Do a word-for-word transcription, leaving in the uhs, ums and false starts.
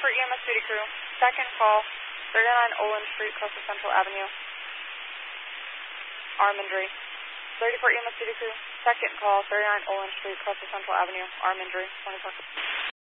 thirty-four E M S duty crew, second call, thirty-nine Olin Street, close to Central Avenue. Arm injury. thirty-four E M S duty crew, second call, thirty-nine Olin Street, close to Central Avenue. Arm injury, twenty-four.